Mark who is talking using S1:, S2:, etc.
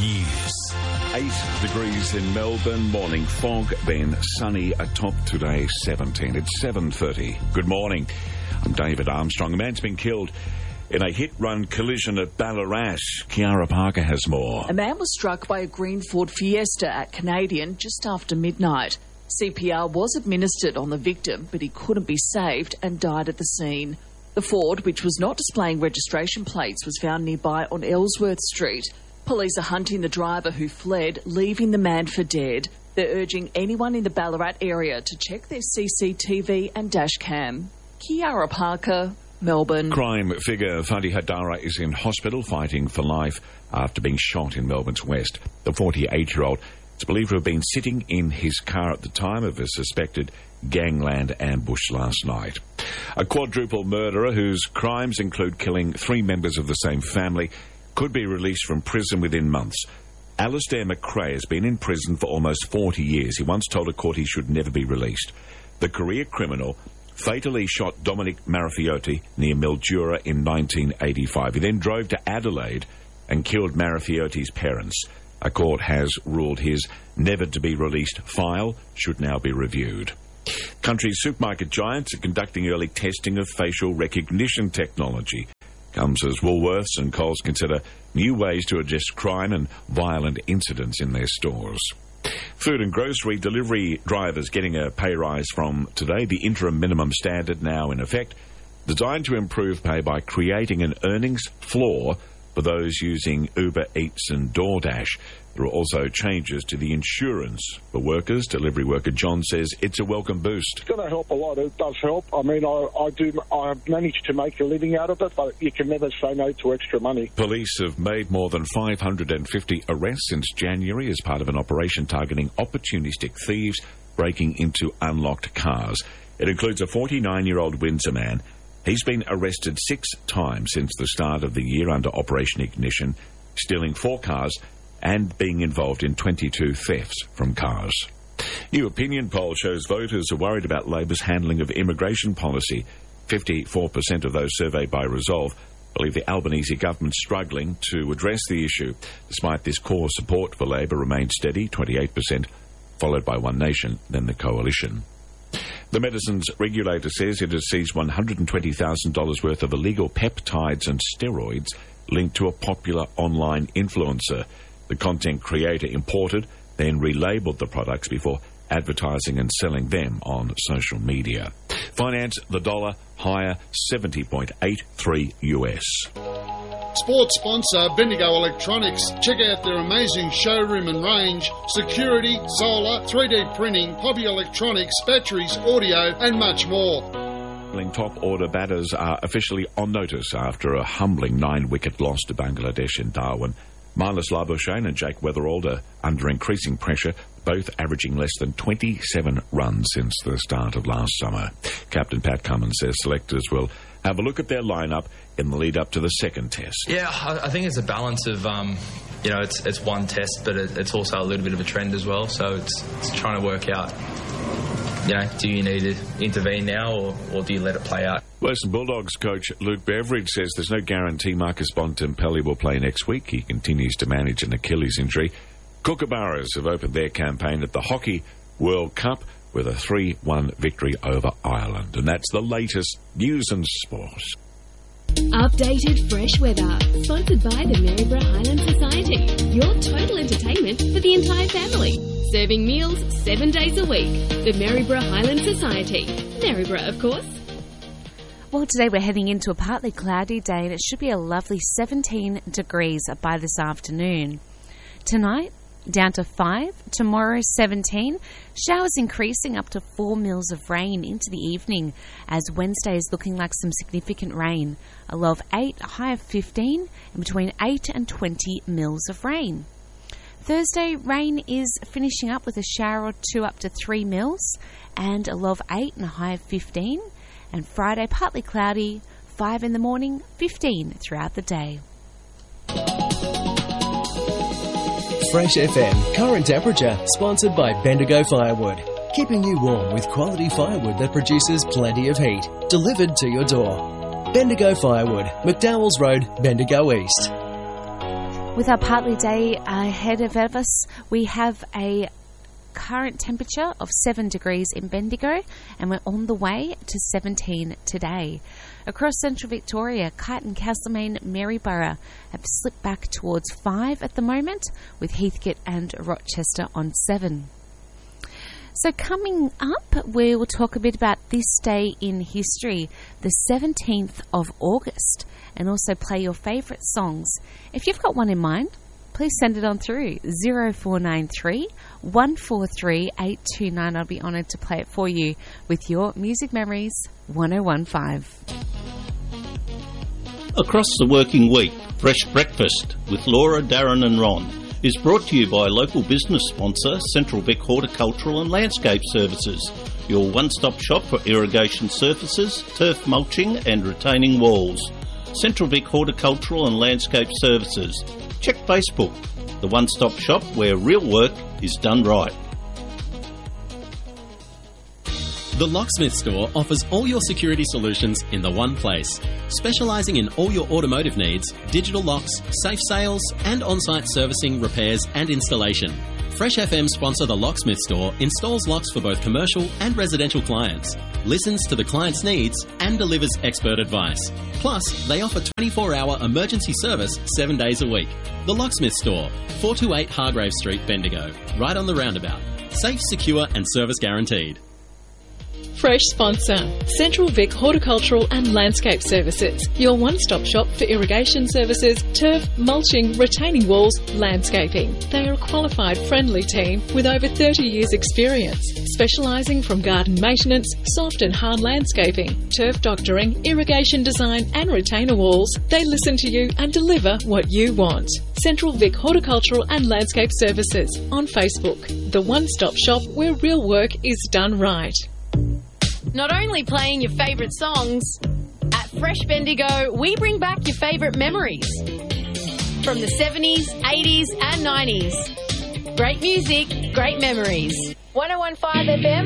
S1: News.
S2: 8 degrees in Melbourne, morning fog, then sunny atop today, 17. It's 7:30. Good morning. I'm David Armstrong. A man's been killed in a hit-run collision at Ballarat. Kiara Parker has more.
S3: A man was struck by a green Ford Fiesta at Canadian just after midnight. CPR was administered on the victim, but he couldn't be saved and died at the scene. The Ford, which was not displaying registration plates, was found nearby on Ellsworth Street. Police are hunting the driver who fled, leaving the man for dead. They're urging anyone in the Ballarat area to check their CCTV and dashcam. Kiara Parker, Melbourne.
S2: Crime figure Fadi Hadara is in hospital fighting for life after being shot in Melbourne's west. The 48-year-old is believed to have been sitting in his car at the time of a suspected gangland ambush last night. A quadruple murderer whose crimes include killing 3 members of the same family could be released from prison within months. Alistair McRae has been in prison for almost 40 years. He once told a court he should never be released. The career criminal fatally shot Dominic Marafiotti near Mildura in 1985. He then drove to Adelaide and killed Marafiotti's parents. A court has ruled his never-to-be-released file should now be reviewed. Country supermarket giants are conducting early testing of facial recognition technology. Comes as Woolworths and Coles consider new ways to address crime and violent incidents in their stores. Food and grocery delivery drivers getting a pay rise from today. The interim minimum standard now in effect, designed to improve pay by creating an earnings floor for those using Uber Eats and DoorDash. There are also changes to the insurance for workers. Delivery worker John says it's a welcome boost.
S4: It's going to help a lot. It does help. I mean, I've managed to make a living out of it, but you can never say no to extra money.
S2: Police have made more than 550 arrests since January as part of an operation targeting opportunistic thieves breaking into unlocked cars. It includes a 49-year-old Windsor man. He's been arrested 6 times since the start of the year under Operation Ignition, stealing 4 cars and being involved in 22 thefts from cars. New opinion poll shows voters are worried about Labor's handling of immigration policy. 54% of those surveyed by Resolve believe the Albanese government's struggling to address the issue. Despite this, core support for Labor remains steady, 28%, followed by One Nation, then the Coalition. The medicines regulator says it has seized $120,000 worth of illegal peptides and steroids linked to a popular online influencer. The content creator imported, then relabelled the products before advertising and selling them on social media. Finance, the dollar higher, 70.83 US.
S5: Sports sponsor Bendigo Electronics. Check out their amazing showroom and range. Security, solar, 3D printing, hobby electronics, batteries, audio and much more.
S2: Top order batters are officially on notice after a humbling 9-wicket loss to Bangladesh in Darwin. Marnus Labuschagne and Jake Weatherald are under increasing pressure, both averaging less than 27 runs since the start of last summer. Captain Pat Cummins says selectors will have a look at their lineup in the lead-up to the second test.
S6: Yeah, I think it's a balance of, it's one test, but it's also a little bit of a trend as well. So it's trying to work out, do you need to intervene now or do you let it play out?
S2: Western Bulldogs coach Luke Beveridge says there's no guarantee Marcus Bontempelli will play next week. He continues to manage an Achilles injury. Kookaburras have opened their campaign at the Hockey World Cup with a 3-1 victory over Ireland. And that's the latest news and sport.
S7: Updated fresh weather, sponsored by the Maryborough Highland Society. Your total entertainment for the entire family. Serving meals 7 days a week. The Maryborough Highland Society. Maryborough, of course.
S8: Well, today we're heading into a partly cloudy day and it should be a lovely 17 degrees by this afternoon. Tonight, down to 5. Tomorrow, 17. Showers increasing up to 4 mils of rain into the evening, as Wednesday is looking like some significant rain. A low of 8, a high of 15, and between 8 and 20 mils of rain. Thursday, rain is finishing up with a shower or 2 up to 3 mils, and a low of 8 and a high of 15. And Friday, partly cloudy, 5 in the morning, 15 throughout the day.
S1: Fresh FM current temperature, sponsored by Bendigo Firewood. Keeping you warm with quality firewood that produces plenty of heat. Delivered to your door. Bendigo Firewood, McDowell's Road, Bendigo East.
S8: With our partly day ahead of us, we have a current temperature of 7 degrees in Bendigo, and we're on the way to 17 today. Across central Victoria, Kyneton, Castlemaine, Maryborough have slipped back towards 5 at the moment, with Heathcote and Rochester on 7. So coming up, we will talk a bit about this day in history, the 17th of August, and also play your favourite songs. If you've got one in mind, please send it on through 0493 143 829. I'll be honoured to play it for you with your Music Memories 1015.
S9: Across the working week, Fresh Breakfast with Laura, Darren and Ron is brought to you by local business sponsor Central Vic Horticultural and Landscape Services, your one-stop shop for irrigation surfaces, turf mulching and retaining walls. Central Vic Horticultural and Landscape Services. Check Facebook, the one-stop shop where real work is done right.
S10: The Locksmith Store offers all your security solutions in the one place. Specialising in all your automotive needs, digital locks, safe sales and on-site servicing, repairs and installation. Fresh FM sponsor The Locksmith Store installs locks for both commercial and residential clients, listens to the client's needs and delivers expert advice. Plus, they offer 24-hour emergency service 7 days a week. The Locksmith Store, 428 Hargrave Street, Bendigo, right on the roundabout. Safe, secure and service guaranteed.
S11: Fresh sponsor, Central Vic Horticultural and Landscape Services, your one-stop shop for irrigation services, turf, mulching, retaining walls, landscaping. They are a qualified, friendly team with over 30 years' experience, specialising from garden maintenance, soft and hard landscaping, turf doctoring, irrigation design and retainer walls. They listen to you and deliver what you want. Central Vic Horticultural and Landscape Services on Facebook, the one-stop shop where real work is done right.
S12: Not only playing your favourite songs, at Fresh Bendigo, we bring back your favourite memories. From the 70s, 80s and 90s. Great music, great memories. 101.5 FM,